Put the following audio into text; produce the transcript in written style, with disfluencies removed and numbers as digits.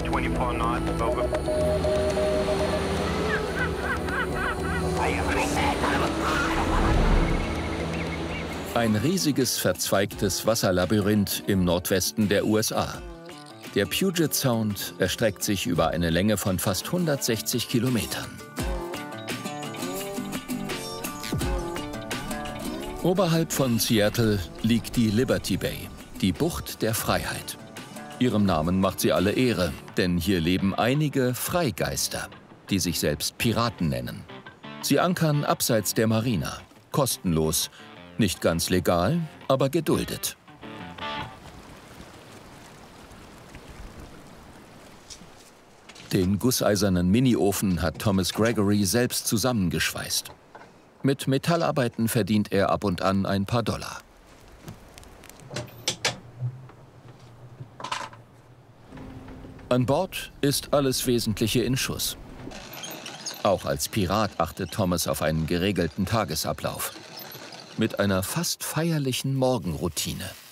24 knots, over. Ein riesiges, verzweigtes Wasserlabyrinth im Nordwesten der USA. Der Puget Sound erstreckt sich über eine Länge von fast 160 Kilometern. Oberhalb von Seattle liegt die Liberty Bay, die Bucht der Freiheit. Ihrem Namen macht sie alle Ehre, denn hier leben einige Freigeister, die sich selbst Piraten nennen. Sie ankern abseits der Marina, kostenlos, nicht ganz legal, aber geduldet. Den gusseisernen Miniofen hat Thomas Gregory selbst zusammengeschweißt. Mit Metallarbeiten verdient er ab und an ein paar Dollar. An Bord ist alles Wesentliche in Schuss. Auch als Pirat achtet Thomas auf einen geregelten Tagesablauf. Mit einer fast feierlichen Morgenroutine.